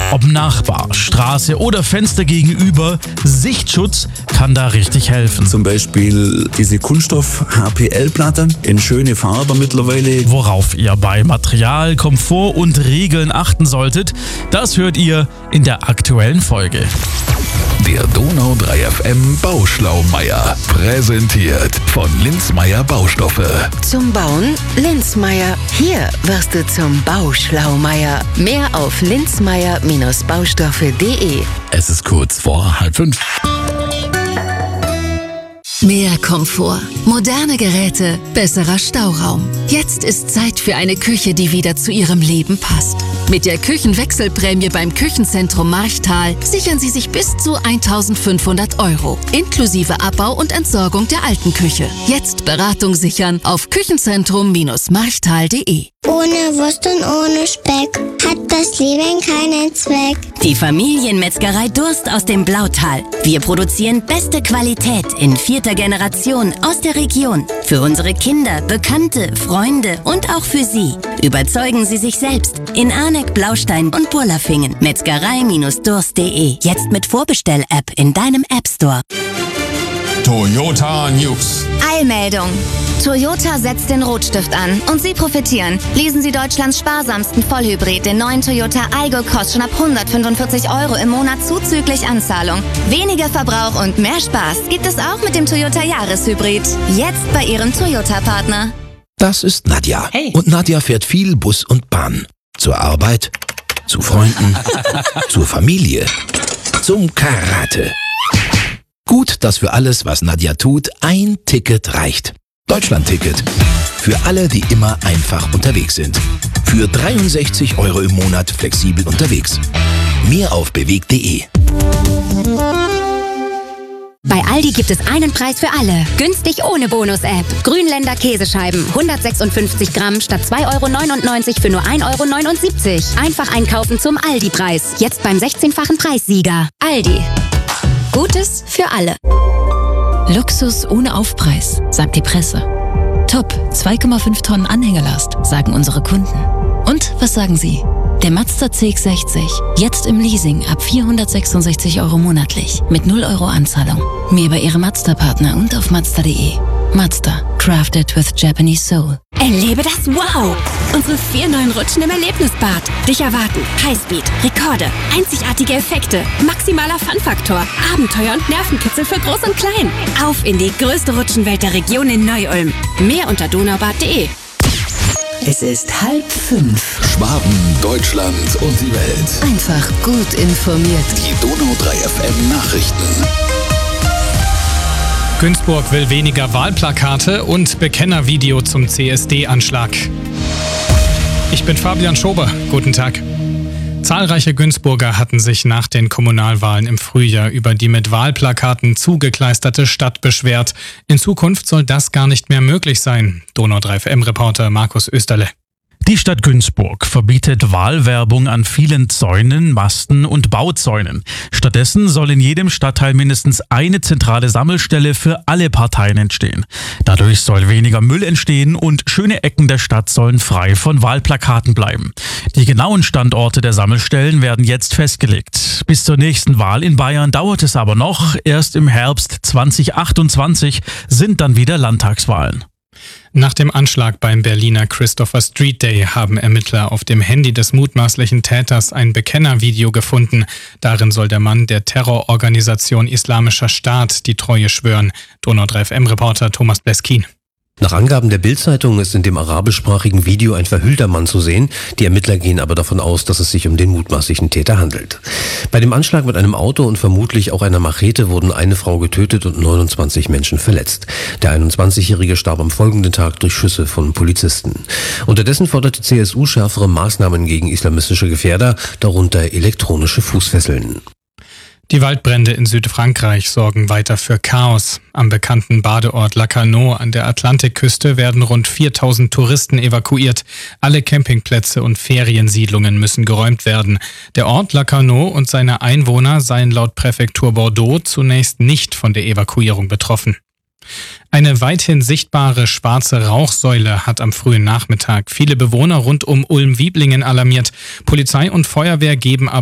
Ob Nachbar, Straße oder Fenster gegenüber, Sichtschutz kann da richtig helfen. Zum Beispiel diese Kunststoff-HPL-Platte in schöne Farbe mittlerweile. Worauf ihr bei Material, Komfort und Regeln achten solltet, das hört ihr in der aktuellen Folge. Der Donau 3 FM Bauschlaumeier. Präsentiert von Linzmeier Baustoffe. Zum Bauen Linzmeier. Hier wirst du zum Bauschlaumeier. Mehr auf linzmeier-baustoffe.de. Es ist kurz vor 4:30. Mehr Komfort, moderne Geräte, besserer Stauraum. Jetzt ist Zeit für eine Küche, die wieder zu Ihrem Leben passt. Mit der Küchenwechselprämie beim Küchenzentrum Marchtal sichern Sie sich bis zu 1.500 €, inklusive Abbau und Entsorgung der alten Küche. Jetzt Beratung sichern auf küchenzentrum-marchtal.de. Ohne Wurst und ohne Speck hat das Leben keinen Zweck. Die Familienmetzgerei Durst aus dem Blautal. Wir produzieren beste Qualität in 4. Generation aus der Region. Für unsere Kinder, Bekannte, Freunde und auch für Sie. Überzeugen Sie sich selbst in Arneck, Blaustein und Burlafingen. Metzgerei-durst.de. Jetzt mit Vorbestell-App in deinem App Store. Toyota News. Eilmeldung. Toyota setzt den Rotstift an und Sie profitieren. Leasen Sie Deutschlands sparsamsten Vollhybrid, den neuen Toyota Aygo, kostet schon ab 145 € im Monat zuzüglich Anzahlung. Weniger Verbrauch und mehr Spaß gibt es auch mit dem Toyota Jahreshybrid. Jetzt bei Ihrem Toyota-Partner. Das ist Nadja. Hey. Und Nadja fährt viel Bus und Bahn. Zur Arbeit, zu Freunden, zur Familie, zum Karate. Gut, dass für alles, was Nadja tut, ein Ticket reicht. Deutschland-Ticket. Für alle, die immer einfach unterwegs sind. Für 63 € im Monat flexibel unterwegs. Mehr auf bewegt.de. Bei Aldi gibt es einen Preis für alle. Günstig ohne Bonus-App. Grünländer Käsescheiben. 156 Gramm statt 2,99 € für nur 1,79 €. Einfach einkaufen zum Aldi-Preis. Jetzt beim 16-fachen Preissieger. Aldi. Gutes für alle. Luxus ohne Aufpreis, sagt die Presse. Top, 2,5 Tonnen Anhängelast, sagen unsere Kunden. Und was sagen Sie? Der Mazda CX-60, jetzt im Leasing ab 466 € monatlich, mit 0 € Anzahlung. Mehr bei Ihrem Mazda-Partner und auf Mazda.de. Mazda, crafted with Japanese soul. Erlebe das Wow! Unsere 4 neuen Rutschen im Erlebnisbad. Dich erwarten Highspeed, Rekorde, einzigartige Effekte, maximaler Fun-Faktor, Abenteuer und Nervenkitzel für Groß und Klein. Auf in die größte Rutschenwelt der Region in Neu-Ulm. Mehr unter donaubad.de. Es ist 4:30. Schwaben, Deutschland und die Welt. Einfach gut informiert. Die Donau 3 FM Nachrichten. Günzburg will weniger Wahlplakate und Bekennervideo zum CSD-Anschlag. Ich bin Fabian Schober. Guten Tag. Zahlreiche Günzburger hatten sich nach den Kommunalwahlen im Frühjahr über die mit Wahlplakaten zugekleisterte Stadt beschwert. In Zukunft soll das gar nicht mehr möglich sein. Donau 3 FM-Reporter Markus Österle. Die Stadt Günzburg verbietet Wahlwerbung an vielen Zäunen, Masten und Bauzäunen. Stattdessen soll in jedem Stadtteil mindestens eine zentrale Sammelstelle für alle Parteien entstehen. Dadurch soll weniger Müll entstehen und schöne Ecken der Stadt sollen frei von Wahlplakaten bleiben. Die genauen Standorte der Sammelstellen werden jetzt festgelegt. Bis zur nächsten Wahl in Bayern dauert es aber noch. Erst im Herbst 2028 sind dann wieder Landtagswahlen. Nach dem Anschlag beim Berliner Christopher Street Day haben Ermittler auf dem Handy des mutmaßlichen Täters ein Bekennervideo gefunden. Darin soll der Mann der Terrororganisation Islamischer Staat die Treue schwören. Donau 3 FM-Reporter Thomas Bleskin. Nach Angaben der Bild-Zeitung ist in dem arabischsprachigen Video ein verhüllter Mann zu sehen. Die Ermittler gehen aber davon aus, dass es sich um den mutmaßlichen Täter handelt. Bei dem Anschlag mit einem Auto und vermutlich auch einer Machete wurden eine Frau getötet und 29 Menschen verletzt. Der 21-Jährige starb am folgenden Tag durch Schüsse von Polizisten. Unterdessen fordert die CSU schärfere Maßnahmen gegen islamistische Gefährder, darunter elektronische Fußfesseln. Die Waldbrände in Südfrankreich sorgen weiter für Chaos. Am bekannten Badeort Lacanau an der Atlantikküste werden rund 4.000 Touristen evakuiert. Alle Campingplätze und Feriensiedlungen müssen geräumt werden. Der Ort Lacanau und seine Einwohner seien laut Präfektur Bordeaux zunächst nicht von der Evakuierung betroffen. Eine weithin sichtbare schwarze Rauchsäule hat am frühen Nachmittag viele Bewohner rund um Ulm-Wieblingen alarmiert. Polizei und Feuerwehr geben aber